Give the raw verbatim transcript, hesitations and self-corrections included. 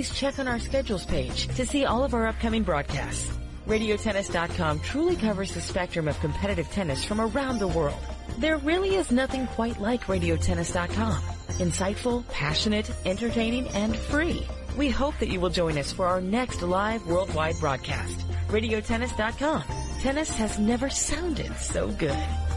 please check on our schedules page to see all of our upcoming broadcasts. radio tennis dot com truly covers the spectrum of competitive tennis from around the world. There really is nothing quite like radio tennis dot com. Insightful, passionate, entertaining, and free. We hope that you will join us for our next live worldwide broadcast. radio tennis dot com. Tennis has never sounded so good.